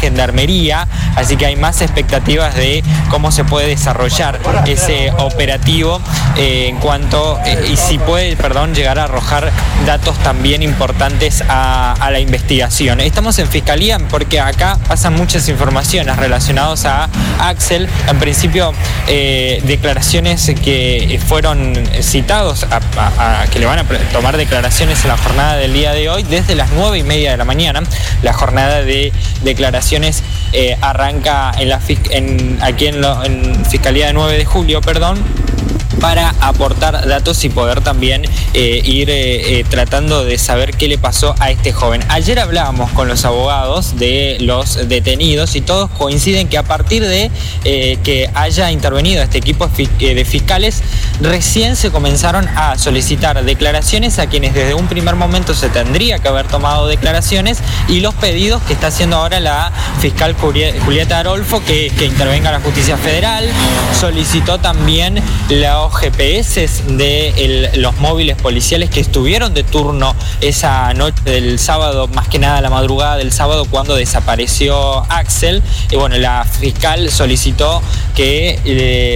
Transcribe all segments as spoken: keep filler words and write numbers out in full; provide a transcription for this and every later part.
Gendarmería, así que hay más expectativas de cómo se puede desarrollar ese operativo eh, en cuanto, eh, y si puede, perdón, llegar a arrojar datos también importantes a, a la investigación. Estamos en Fiscalía porque acá pasan muchas informaciones relacionadas a Axel. En principio, eh, declaraciones que fueron citados a, a, a que le van a tomar declaraciones en la jornada del día de hoy desde las nueve y media de la mañana. La jornada de declaraciones eh, arranca en la, en, aquí en, lo, en Fiscalía de nueve de julio, perdón, para aportar datos y poder también eh, ir eh, eh, tratando de saber qué le pasó a este joven. Ayer hablábamos con los abogados de los detenidos y todos coinciden que a partir de eh, que haya intervenido este equipo de fiscales, recién se comenzaron a solicitar declaraciones a quienes desde un primer momento se tendría que haber tomado declaraciones, y los pedidos que está haciendo ahora la fiscal Julieta Arolfo que, que intervenga la Justicia Federal. Solicitó también los G P S de el, los móviles policiales que estuvieron de turno esa noche del sábado, más que nada la madrugada del sábado cuando desapareció Axel. Y bueno, la fiscal solicitó que eh,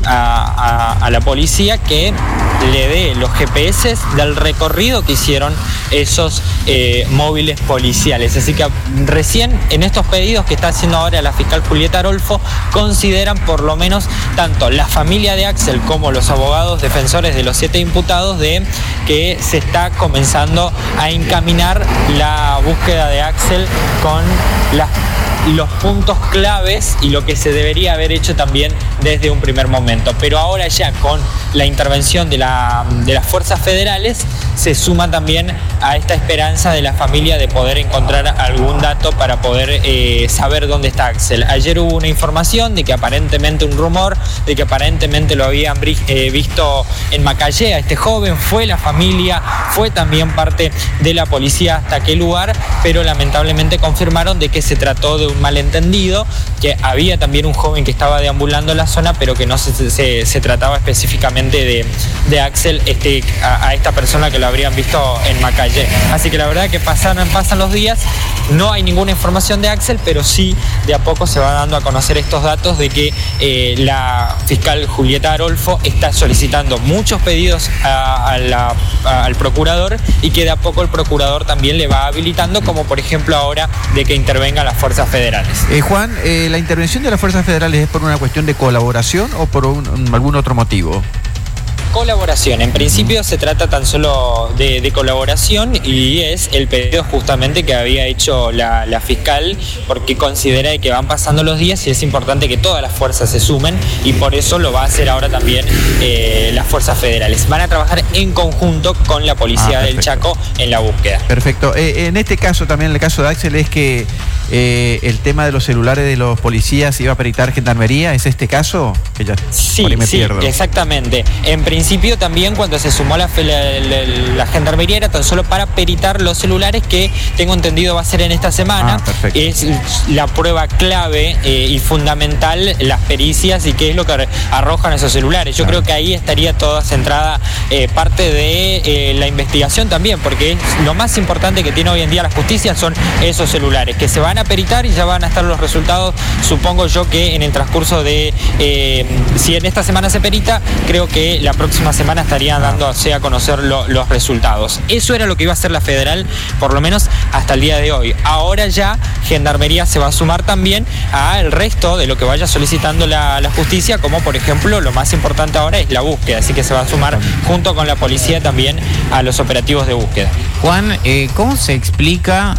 a, a, a la policía que le dé los G P S del recorrido que hicieron esos eh, móviles policiales. Así que recién en estos pedidos que está haciendo ahora la fiscal Julieta Arolfo, consideran por lo menos tanto la familia de Axel como los abogados defensores de los siete imputados de que se está comenzando a encaminar la búsqueda de Axel con las los puntos claves y lo que se debería haber hecho también desde un primer momento. Pero ahora ya con la intervención de, la, de las fuerzas federales se suma también a esta esperanza de la familia de poder encontrar algún dato para poder eh, saber dónde está Axel. Ayer hubo una información de que aparentemente, un rumor, de que aparentemente lo habían eh, visto en Macallé a este joven. Fue la familia, fue también parte de la policía hasta aquel lugar, pero lamentablemente confirmaron de que se trató de un malentendido, que había también un joven que estaba deambulando en la zona, pero que no se, se, se trataba específicamente de, de Axel, este, a, a esta persona que lo habrían visto en Macallé. Así que la verdad que pasan, pasan los días, no hay ninguna información de Axel, pero sí de a poco se va dando a conocer estos datos de que eh, la fiscal Julieta Arolfo está solicitando muchos pedidos a, a la, a, al procurador, y que de a poco el procurador también le va habilitando, como por ejemplo ahora de que intervengan las fuerzas federales. Eh, Juan, eh, ¿la intervención de las fuerzas federales es por una cuestión de colaboración o por un, un, algún otro motivo? Colaboración, en principio se trata tan solo de, de colaboración, y es el pedido justamente que había hecho la, la fiscal, porque considera que van pasando los días y es importante que todas las fuerzas se sumen, y por eso lo va a hacer ahora también eh, las fuerzas federales. Van a trabajar en conjunto con la policía ah, del Chaco en la búsqueda. Perfecto. Eh, en este caso también, en el caso de Axel, es que eh, el tema de los celulares de los policías iba a peritar Gendarmería. ¿Es este caso? Que ya sí, por ahí me sí, pierdo. Exactamente. En principio principio también cuando se sumó la, la, la, la Gendarmería era tan solo para peritar los celulares, que tengo entendido va a ser en esta semana. Ah, es la prueba clave eh, y fundamental, las pericias y qué es lo que arrojan esos celulares. Yo claro. creo que ahí estaría toda centrada eh, parte de eh, la investigación también, porque es lo más importante que tiene hoy en día la justicia son esos celulares, que se van a peritar y ya van a estar los resultados, supongo yo que en el transcurso de, eh, si en esta semana se perita, creo que la próxima semana estarían dándose a conocer lo, los resultados. Eso era lo que iba a hacer la federal, por lo menos hasta el día de hoy. Ahora ya Gendarmería se va a sumar también al resto de lo que vaya solicitando la, la justicia, como por ejemplo lo más importante ahora es la búsqueda, así que se va a sumar junto con la policía también a los operativos de búsqueda. Juan, eh, ¿cómo se explica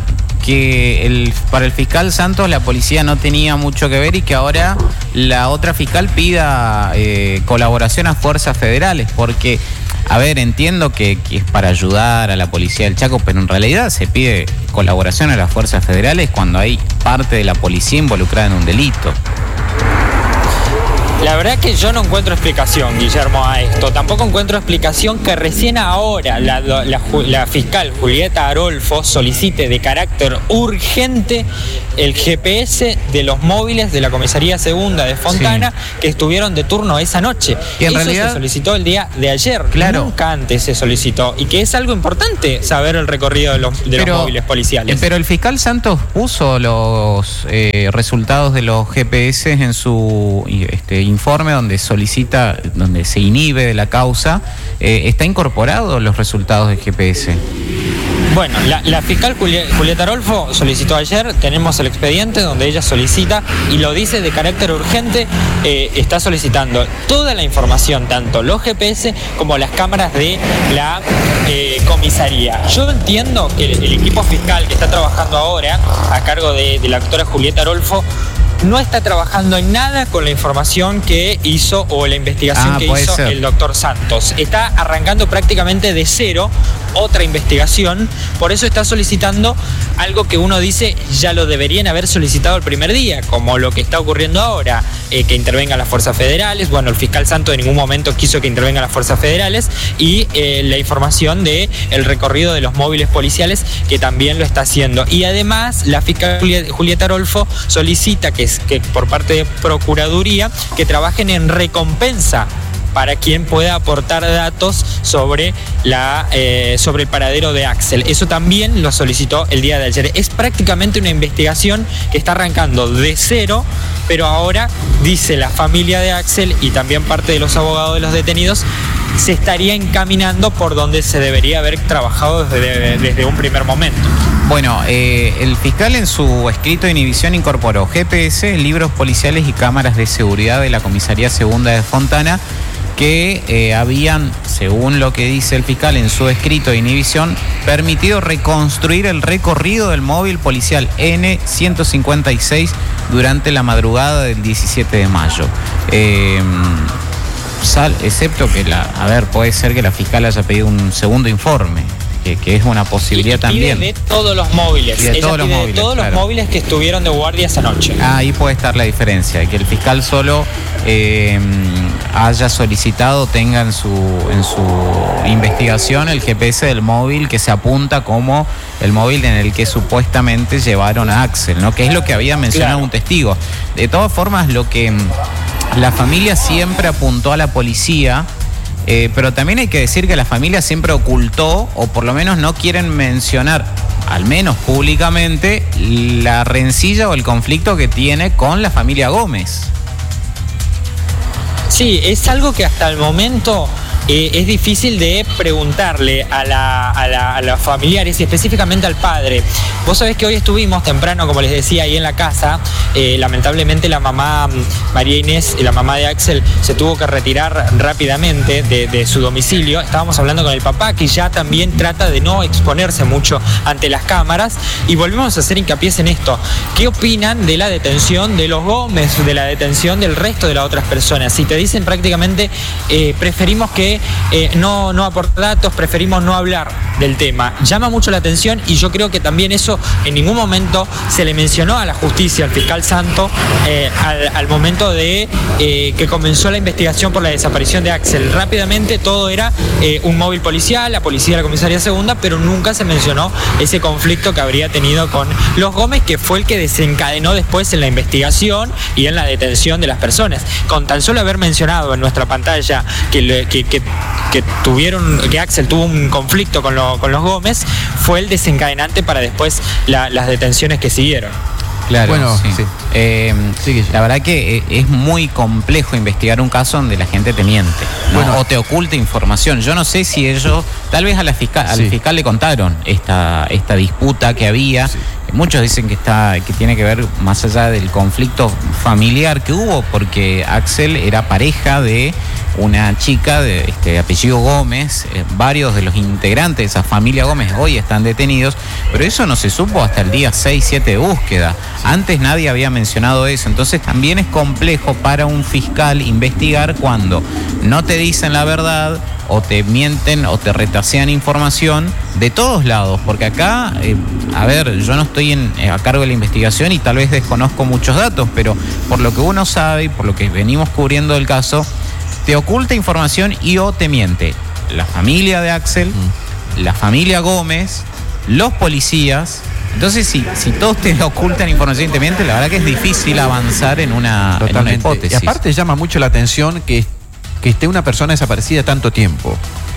que el, para el fiscal Santos la policía no tenía mucho que ver y que ahora la otra fiscal pida eh, colaboración a fuerzas federales? Porque, a ver, entiendo que, que es para ayudar a la policía del Chaco, pero en realidad se pide colaboración a las fuerzas federales cuando hay parte de la policía involucrada en un delito. La verdad que yo no encuentro explicación, Guillermo, a esto. Tampoco encuentro explicación que recién ahora la, la, la, la fiscal Julieta Arolfo solicite de carácter urgente el G P S de los móviles de la Comisaría Segunda de Fontana, sí, que estuvieron de turno esa noche. Y en Eso realidad se solicitó el día de ayer, claro, nunca antes se solicitó. Y que es algo importante saber el recorrido de los, de pero, los móviles policiales. Pero el fiscal Santos puso los eh, resultados de los G P S en su este, informe donde solicita, donde se inhibe de la causa. Eh, ¿Está incorporado los resultados del G P S? Bueno, la, la fiscal Julieta Arolfo solicitó ayer, tenemos el expediente donde ella solicita y lo dice de carácter urgente, eh, está solicitando toda la información, tanto los G P S como las cámaras de la eh, comisaría. Yo entiendo que el, el equipo fiscal que está trabajando ahora a cargo de, de la doctora Julieta Arolfo no está trabajando en nada con la información que hizo o la investigación ah, que hizo ser. el doctor Santos. Está arrancando prácticamente de cero otra investigación, por eso está solicitando algo que uno dice ya lo deberían haber solicitado el primer día, como lo que está ocurriendo ahora, eh, que intervengan las fuerzas federales. Bueno, el fiscal Santos en ningún momento quiso que intervengan las fuerzas federales y eh, la información de el recorrido de los móviles policiales, que también lo está haciendo. Y además la fiscal Julieta Arolfo solicita que, que por parte de Procuraduría que trabajen en recompensa para quien pueda aportar datos sobre, la, eh, sobre el paradero de Axel. Eso también lo solicitó el día de ayer. Es prácticamente una investigación que está arrancando de cero, pero ahora, dice la familia de Axel y también parte de los abogados de los detenidos, se estaría encaminando por donde se debería haber trabajado desde, desde un primer momento. Bueno, eh, el fiscal en su escrito de inhibición incorporó G P S, libros policiales y cámaras de seguridad de la Comisaría Segunda de Fontana, que eh, habían, según lo que dice el fiscal en su escrito de inhibición, permitido reconstruir el recorrido del móvil policial N ciento cincuenta y seis durante la madrugada del diecisiete de mayo. Eh, sal, excepto que, la, a ver, puede ser que la fiscal haya pedido un segundo informe. Que, que es una posibilidad y también. De todos los móviles. Y de Ella todos los pide móviles, de todos claro. los móviles que estuvieron de guardia esa noche. Ah, ahí puede estar la diferencia, que el fiscal solo eh, haya solicitado, tenga en su, en su investigación el G P S del móvil que se apunta como el móvil en el que supuestamente llevaron a Axel, ¿no? Que es lo que había mencionado claro. un testigo. De todas formas, lo que la familia siempre apuntó a la policía. Eh, pero también hay que decir que la familia siempre ocultó, o por lo menos no quieren mencionar, al menos públicamente, la rencilla o el conflicto que tiene con la familia Gómez. Sí, es algo que hasta el momento eh, es difícil de preguntarle a, la, a, la, a los familiares y específicamente al padre. Vos sabés que hoy estuvimos temprano, como les decía, ahí en la casa. Eh, lamentablemente la mamá María Inés, la mamá de Axel, se tuvo que retirar rápidamente de, de su domicilio. Estábamos hablando con el papá, que ya también trata de no exponerse mucho ante las cámaras, y volvemos a hacer hincapié en esto. ¿Qué opinan de la detención de los Gómez, de la detención del resto de las otras personas? Si te dicen prácticamente eh, preferimos que eh, no, no aportar datos, preferimos no hablar del tema. Llama mucho la atención, y yo creo que también eso en ningún momento se le mencionó a la justicia, al fiscal Santo, eh, al, al momento de eh, que comenzó la investigación por la desaparición de Axel. Rápidamente todo era eh, un móvil policial, la policía de la Comisaría Segunda, pero nunca se mencionó ese conflicto que habría tenido con los Gómez, que fue el que desencadenó después en la investigación y en la detención de las personas. Con tan solo haber mencionado en nuestra pantalla que, le, que, que, que tuvieron, que Axel tuvo un conflicto con, lo, con los Gómez, fue el desencadenante para después la, las detenciones que siguieron. Claro, bueno, sí. sí. Eh, sí, la verdad que es muy complejo investigar un caso donde la gente te miente, ¿no? Bueno, o te oculta información. Yo no sé si ellos, tal vez a la fiscal, sí. al fiscal le contaron esta, esta disputa que había. Sí. Muchos dicen que está, que tiene que ver más allá del conflicto familiar que hubo, porque Axel era pareja de una chica de este apellido Gómez. Eh, varios de los integrantes de esa familia Gómez hoy están detenidos, pero eso no se supo hasta el día seis, siete de búsqueda. Antes nadie había mencionado eso, entonces también es complejo para un fiscal investigar cuando no te dicen la verdad o te mienten o te retasean información de todos lados, porque acá, eh, a ver, yo no estoy en, eh, a cargo de la investigación y tal vez desconozco muchos datos, pero por lo que uno sabe y por lo que venimos cubriendo el caso, te oculta información y o te miente la familia de Axel, mm. la familia Gómez, los policías. Entonces, si, si todos te ocultan información y te mienten, la verdad que es difícil avanzar en una, en una hipótesis. Y aparte llama mucho la atención que, que esté una persona desaparecida tanto tiempo.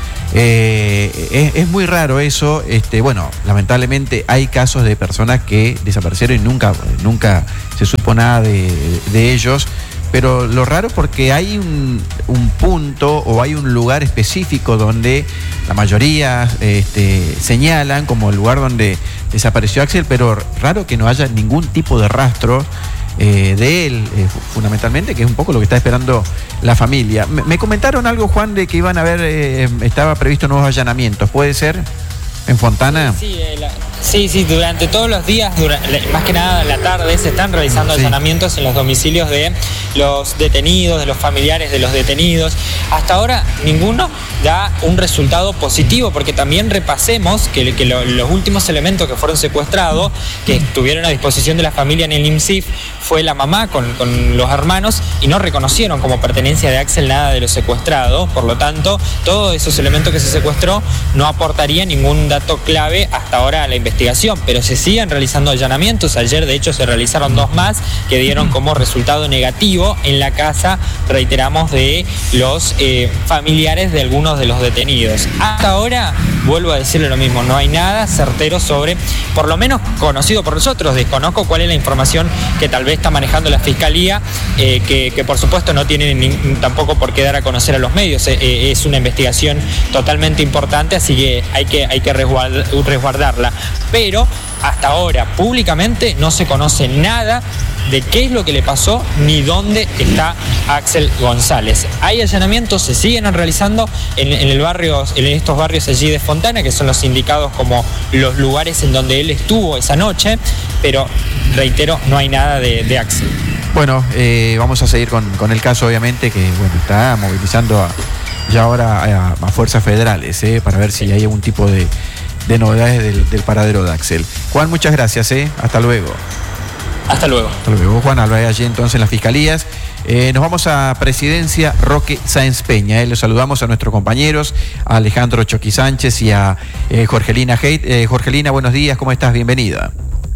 Eh, es, es muy raro eso. Este, bueno, lamentablemente hay casos de personas que desaparecieron y nunca, nunca se supo nada de, de ellos. Pero lo raro porque hay un, un punto o hay un lugar específico donde la mayoría este, señalan como el lugar donde desapareció Axel, pero raro que no haya ningún tipo de rastro eh, de él, eh, fundamentalmente, que es un poco lo que está esperando la familia. Me, me comentaron algo, Juan, de que iban a haber, eh, estaba previsto nuevos allanamientos, ¿puede ser? ¿En Fontana? Sí, sí, eh, la, sí, sí, durante todos los días, durante, más que nada en la tarde, se están realizando sí. allanamientos en los domicilios de los detenidos, de los familiares de los detenidos. Hasta ahora ninguno da un resultado positivo, porque también repasemos que, que lo, los últimos elementos que fueron secuestrados, que estuvieron a disposición de la familia en el IMSIF, fue la mamá con, con los hermanos y no reconocieron como pertenencia de Axel nada de lo secuestrado. Por lo tanto, todos esos elementos que se secuestró no aportarían ningún dato clave hasta ahora a la investigación, pero se siguen realizando allanamientos. Ayer de hecho se realizaron dos más que dieron como resultado negativo en la casa, reiteramos, de los eh, familiares de algunos de los detenidos. Hasta ahora, vuelvo a decirle lo mismo, no hay nada certero sobre, por lo menos conocido por nosotros, desconozco cuál es la información que tal vez está manejando la Fiscalía, eh, que, que por supuesto no tiene ni, tampoco por qué dar a conocer a los medios. Eh, es una investigación totalmente importante, así que hay que, hay que resguardarla. Pero hasta ahora, públicamente, no se conoce nada de qué es lo que le pasó ni dónde está Axel González. Hay allanamientos, se siguen realizando en, en el barrio, en estos barrios allí de Fontana, que son los indicados como los lugares en donde él estuvo esa noche, pero reitero, no hay nada de, de Axel. Bueno, eh, vamos a seguir con, con el caso, obviamente, que bueno, está movilizando a, ya ahora a, a fuerzas federales, eh, para ver si hay algún tipo de, de novedades del, del paradero de Axel. Juan, muchas gracias, eh. Hasta luego. Hasta luego. Hasta luego, Juan. Albay allí entonces en las fiscalías. Eh, nos vamos a Presidencia Roque Sáenz Peña. Eh. Los saludamos a nuestros compañeros, a Alejandro Choqui Sánchez y a eh, Jorgelina Haidt. Eh, Jorgelina, buenos días, ¿cómo estás? Bienvenida.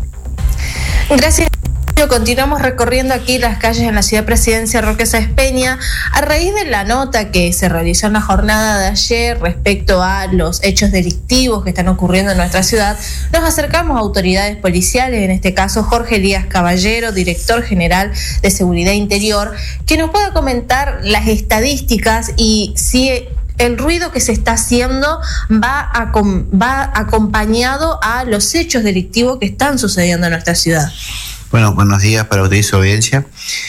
Gracias. Continuamos recorriendo aquí las calles en la ciudad de Presidencia Roque Sáenz Peña a raíz de la nota que se realizó en la jornada de ayer respecto a los hechos delictivos que están ocurriendo en nuestra ciudad. Nos acercamos a autoridades policiales, en este caso Jorge Elías Caballero, director general de Seguridad Interior, que nos pueda comentar las estadísticas y si el ruido que se está haciendo va, a, va acompañado a los hechos delictivos que están sucediendo en nuestra ciudad. Bueno, buenos días para usted y su audiencia.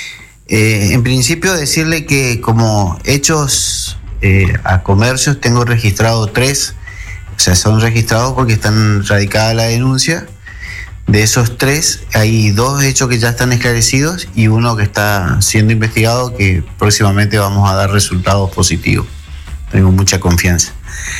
Eh, en principio decirle que como hechos eh, a comercios tengo registrado tres, o sea, son registrados porque están radicada la denuncia. De esos tres hay dos hechos que ya están esclarecidos y uno que está siendo investigado, que próximamente vamos a dar resultados positivos. Tengo mucha confianza.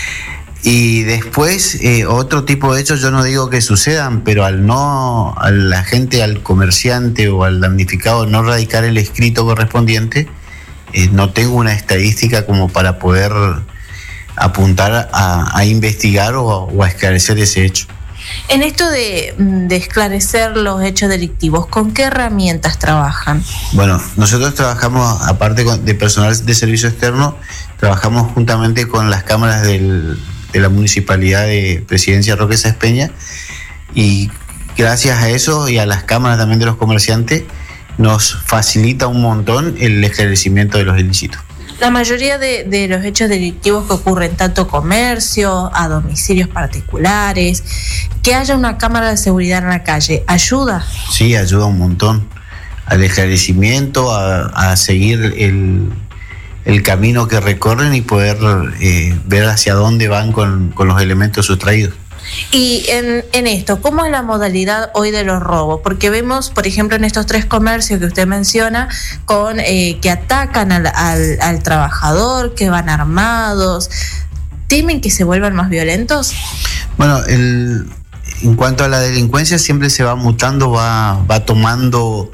Y después, eh, otro tipo de hechos, yo no digo que sucedan, pero al no, a la gente, al comerciante o al damnificado no radicar el escrito correspondiente, eh, no tengo una estadística como para poder apuntar a, a investigar o, o a esclarecer ese hecho. En esto de, de esclarecer los hechos delictivos, ¿con qué herramientas trabajan? Bueno, nosotros trabajamos, aparte de personal de servicio externo, trabajamos juntamente con las cámaras del... de la Municipalidad de Presidencia Roque Sáenz Peña, y gracias a eso y a las cámaras también de los comerciantes nos facilita un montón el esclarecimiento de los ilícitos. La mayoría de, de los hechos delictivos que ocurren, tanto comercio, a domicilios particulares, que haya una cámara de seguridad en la calle, ¿ayuda? Sí, ayuda un montón al esclarecimiento, a, a seguir el... el camino que recorren y poder eh, ver hacia dónde van con, con los elementos sustraídos. Y en, en esto, ¿cómo es la modalidad hoy de los robos? Porque vemos, por ejemplo, en estos tres comercios que usted menciona, con eh, que atacan al, al, al trabajador, que van armados. ¿Temen que se vuelvan más violentos? Bueno, el, en cuanto a la delincuencia, siempre se va mutando, va, va tomando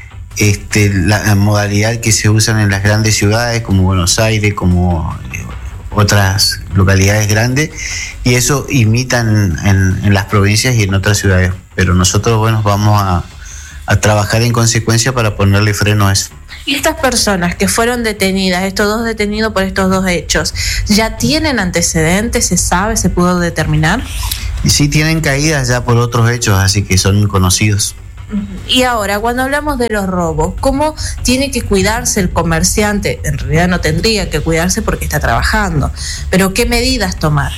este, la, la modalidad que se usan en las grandes ciudades, como Buenos Aires, como eh, otras localidades grandes, y eso imitan en, en las provincias y en otras ciudades. Pero nosotros, bueno, vamos a, a trabajar en consecuencia para ponerle freno a eso. ¿Y estas personas que fueron detenidas, estos dos detenidos por estos dos hechos, ya tienen antecedentes? ¿Se sabe? ¿Se pudo determinar? Y sí tienen caídas ya por otros hechos, así que son conocidos. Y ahora, cuando hablamos de los robos, ¿cómo tiene que cuidarse el comerciante? En realidad no tendría que cuidarse porque está trabajando, pero ¿qué medidas tomar?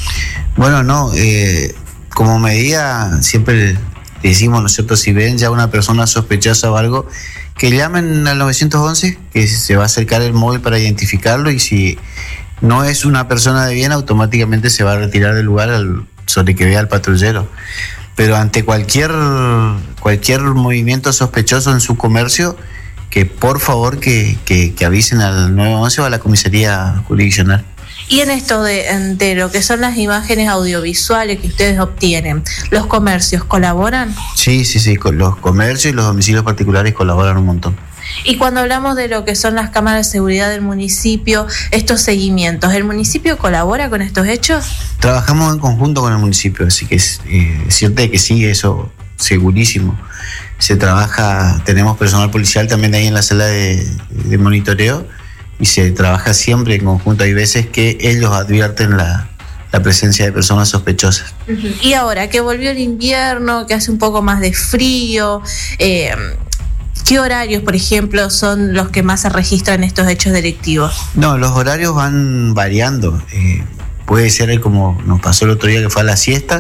Bueno, no, eh, como medida siempre decimos nosotros, si ven ya una persona sospechosa o algo, que llamen al nueve once, que se va a acercar el móvil para identificarlo, y si no es una persona de bien, automáticamente se va a retirar del lugar al, sobre que vea al patrullero. Pero ante cualquier cualquier movimiento sospechoso en su comercio, que por favor que, que, que avisen al nueve once o a la comisaría jurisdiccional. Y en esto de, de lo que son las imágenes audiovisuales que ustedes obtienen, ¿los comercios colaboran? Sí, sí, sí, los comercios y los domicilios particulares colaboran un montón. Y cuando hablamos de lo que son las cámaras de seguridad del municipio, estos seguimientos, ¿el municipio colabora con estos hechos? Trabajamos en conjunto con el municipio, así que es, eh, es cierto que sí, eso segurísimo. Se trabaja, tenemos personal policial también ahí en la sala de, de monitoreo, y se trabaja siempre en conjunto. Hay veces que ellos advierten la, la presencia de personas sospechosas. Uh-huh. Y ahora que volvió el invierno, que hace un poco más de frío, eh, ¿qué horarios, por ejemplo, son los que más se registran estos hechos delictivos? No, los horarios van variando. Eh, puede ser como nos pasó el otro día, que fue a la siesta,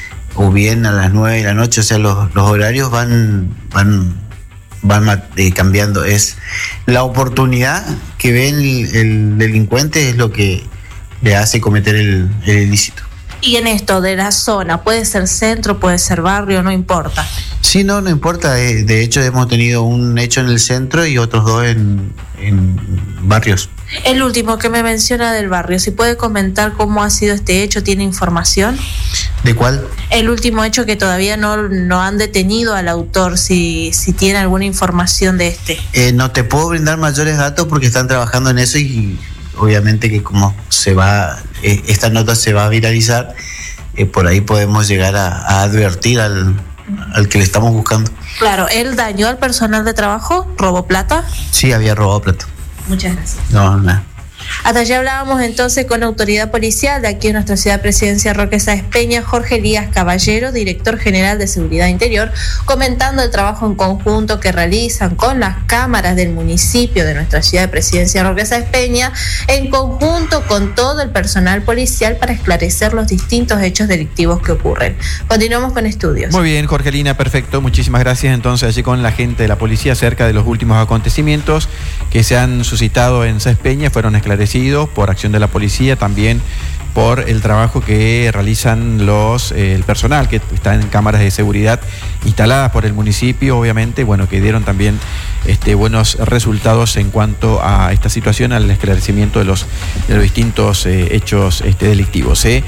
o bien a las nueve de la noche. O sea, los, los horarios van... van van eh, cambiando. Es la oportunidad que ve el, el delincuente, es lo que le hace cometer el, el ilícito. Y en esto de la zona, puede ser centro, puede ser barrio, no importa. Sí, no, no importa. De, de hecho, hemos tenido un hecho en el centro y otros dos en, en barrios. El último que me menciona del barrio, si puede comentar cómo ha sido este hecho, ¿tiene información? ¿De cuál? El último hecho que todavía no, no han detenido al autor, si, si tiene alguna información de este. Eh, no te puedo brindar mayores datos porque están trabajando en eso, y obviamente que como se va, eh, esta nota se va a viralizar, eh, por ahí podemos llegar a, a advertir al, al que le estamos buscando. Claro, ¿él dañó al personal de trabajo? ¿Robó plata? Sí, había robado plata. Muchas gracias. No, nada. Hasta allá hablábamos entonces con la autoridad policial de aquí en nuestra ciudad presidencia Roque Sáenz Peña, Jorge Elías Caballero, director general de Seguridad Interior, comentando el trabajo en conjunto que realizan con las cámaras del municipio de nuestra ciudad de presidencia Roque Sáenz Peña, en conjunto con todo el personal policial, para esclarecer los distintos hechos delictivos que ocurren. Continuamos con estudios. Muy bien, Jorgelina, perfecto. Muchísimas gracias. Entonces, allí con la gente de la policía acerca de los últimos acontecimientos que se han suscitado en Sáenz Peña, fueron esclarecidos por acción de la policía, también por el trabajo que realizan los eh, el personal que está en cámaras de seguridad instaladas por el municipio, obviamente, bueno, que dieron también este, buenos resultados en cuanto a esta situación, al esclarecimiento de los, de los distintos eh, hechos este, delictivos. ¿eh?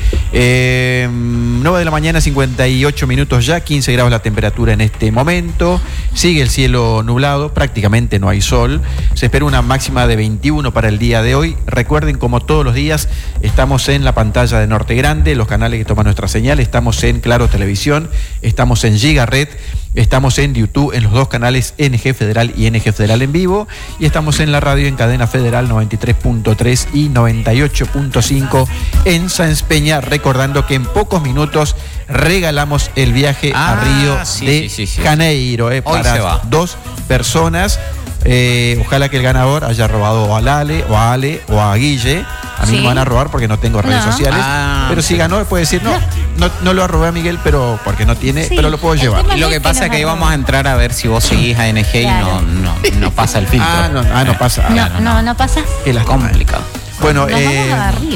Eh, nueve de la mañana, cincuenta y ocho minutos ya, quince grados la temperatura en este momento, sigue el cielo nublado, prácticamente no hay sol, se espera una máxima de veintiuno para el día de hoy. Recuerden, como todos los días, estamos en la pantalla de Norte Grande, los canales que toman nuestra señal, estamos en Claro Televisión, estamos en Gigaret, estamos en YouTube, en los dos canales N G Federal y N G Federal en vivo, y estamos en la radio en Cadena Federal noventa y tres punto tres y noventa y ocho punto cinco en Sáenz Peña, recordando que en pocos minutos regalamos el viaje ah, a Río sí, de sí, sí, sí. Janeiro, eh, para dos personas. Eh, ojalá que el ganador haya robado a Lale o a Ale o a Guille. A mí sí. me van a robar porque no tengo redes no. sociales. Ah, pero si ganó, puede decir, no, no, no lo robé a Miguel, pero porque no tiene, sí. pero lo puedo llevar. Y lo que pasa es que íbamos a entrar a ver si vos seguís a N G claro. y no, no, no pasa el filtro. Ah, no, ah, no pasa. No, no, no, no pasa. Es complicado. Bueno, nos eh, vamos a Río.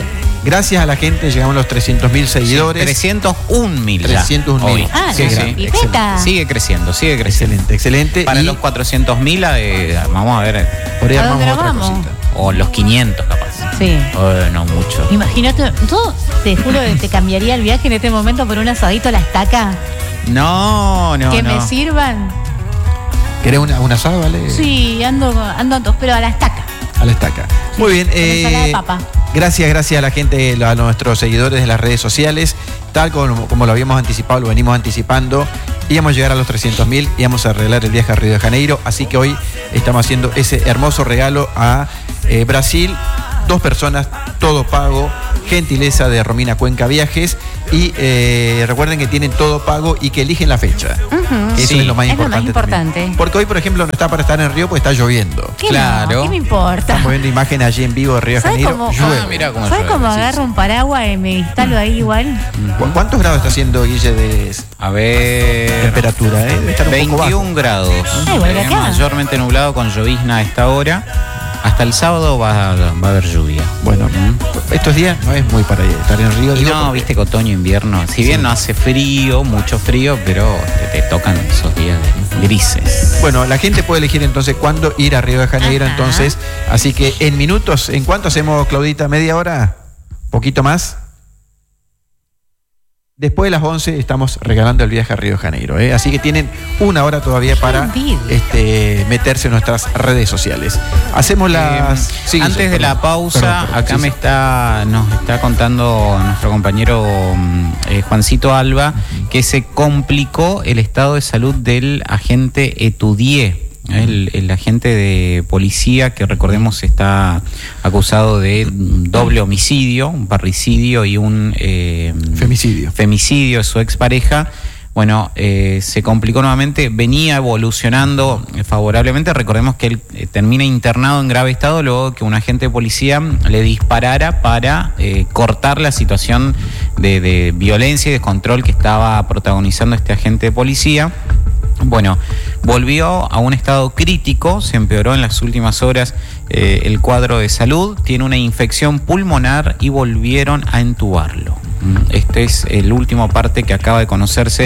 Gracias a la gente llegamos a los trescientos mil seguidores. Sí, trescientos un mil. trescientos un mil. Ah, sí, no, sí. y peta. Sigue creciendo, sigue creciendo. Excelente, excelente. Para y los cuatrocientos mil, eh, vamos a ver. por ahí ¿A armamos dónde otra vamos? cosita. O los quinientos, capaz. Sí. Oh, no mucho. Imagínate, yo te juro que te cambiaría el viaje en este momento por un asadito a la estaca. No, no, que no. me sirvan. ¿Querés una, un asado, vale? Sí, ando, ando, pero a la estaca. A la estaca. Muy bien. con ensalada de papa. Gracias, gracias a la gente, a nuestros seguidores de las redes sociales. Tal como, como lo habíamos anticipado, lo venimos anticipando. Íbamos a llegar a los trescientos mil, íbamos a arreglar el viaje a Río de Janeiro. Así que hoy estamos haciendo ese hermoso regalo a eh, Brasil. Dos personas, todo pago, gentileza de Romina Cuenca Viajes. Y eh, recuerden que tienen todo pago y que eligen la fecha. Ujú. Eso Sí, es lo más es lo más importante. importante. también. Porque hoy, por ejemplo, no está para estar en Río porque está lloviendo. ¿Qué Claro. no? ¿Qué me importa? Estamos viendo imágenes allí en vivo de Río de ¿Sabes Janeiro. cómo, Llueve. Ah, mira cómo ¿sabes llueve, cómo sí, agarro sí. un paraguas y me instalo ahí igual? ¿Cu- ¿Cuántos grados está haciendo, Guille, de A ver. temperatura? Eh? Debe estar un poco bajo. veintiún grados. Ah, igual que Eh, acá. mayormente nublado con llovizna a esta hora. Hasta el sábado va, va a haber lluvia. Bueno, ¿Mm? estos días no es muy para estar en Río. Y digo, no, porque- viste que otoño, invierno. Si bien no hace frío, mucho frío, pero te, te tocan esos días grises. Bueno, la gente puede elegir entonces cuándo ir a Río de Janeiro, Ajá. entonces. Así que en minutos, ¿en cuánto hacemos, Claudita? ¿Media hora? ¿Poquito más? Después de las once estamos regalando el viaje a Río de Janeiro, ¿eh? Así que tienen una hora todavía para envidia. este, meterse en nuestras redes sociales. Hacemos las... Eh, sí, antes sí, de la perdón, pausa, perdón, perdón, acá sí, me sí. está, nos está contando nuestro compañero mm, eh, Juancito Alba que se complicó el estado de salud del agente Etudié. El, el agente de policía que recordemos está acusado de mm, doble homicidio, un parricidio y un eh, Femicidio. femicidio de su expareja. Bueno, eh, se complicó nuevamente, venía evolucionando eh, favorablemente. Recordemos que él eh, termina internado en grave estado luego de que un agente de policía le disparara para eh, cortar la situación de, de violencia y descontrol que estaba protagonizando este agente de policía. Bueno, volvió a un estado crítico, se empeoró en las últimas horas eh, el cuadro de salud, tiene una infección pulmonar y volvieron a entubarlo. Este es el último parte que acaba de conocerse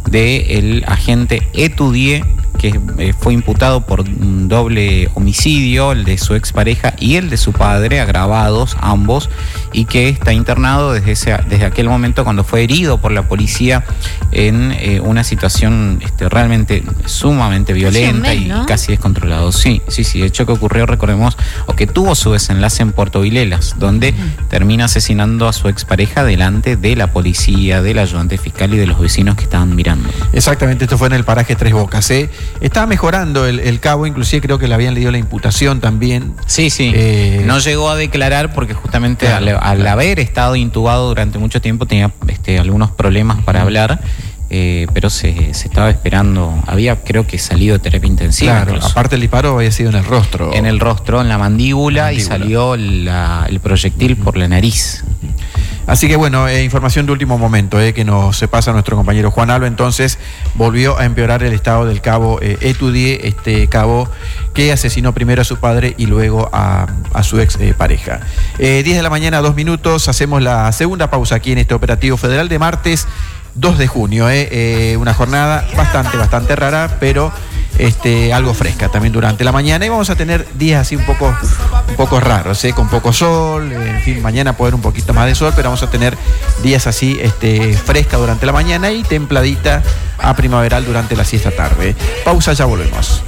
del agente Etudié, que eh, fue imputado por un doble homicidio, el de su expareja y el de su padre, agravados ambos, y que está internado desde, ese, desde aquel momento cuando fue herido por la policía en eh, una situación este, realmente sumamente violenta Sí, un mes, y ¿no? casi descontrolado. Sí, sí, sí, de hecho que ocurrió, recordemos, o que tuvo su desenlace en Puerto Vilelas, donde termina asesinando a su expareja delante de la policía, del ayudante fiscal y de los vecinos que estaban mirando. Exactamente, esto fue en el paraje Tres Bocas. ¿eh? Estaba mejorando el, el cabo, inclusive creo que le habían leído la imputación también. Sí, sí. Eh, no llegó a declarar porque justamente Claro, al, al claro. haber estado intubado durante mucho tiempo tenía este, algunos problemas para hablar, eh, pero se, se estaba esperando. Había, creo que, salido de terapia intensiva. Claro, incluso. aparte el disparo había sido en el rostro. En el rostro, en la mandíbula, La y mandíbula. salió la- el proyectil por la nariz. Así que bueno, eh, información de último momento eh, que nos pasa nuestro compañero Juan Alba. Entonces volvió a empeorar el estado del cabo eh, Etudié, este cabo que asesinó primero a su padre y luego a, a su ex eh, pareja. Eh, diez de la mañana, dos minutos, hacemos la segunda pausa aquí en este operativo federal de martes dos de junio. Eh, eh, una jornada bastante, bastante rara, pero este, algo fresca también durante la mañana. Y vamos a tener días así un poco, un poco raros, eh, con poco sol. Eh, en fin, mañana puede haber un poquito más de sol, pero vamos a tener días así este, fresca durante la mañana y templadita a primaveral durante la siesta tarde. Pausa, ya volvemos.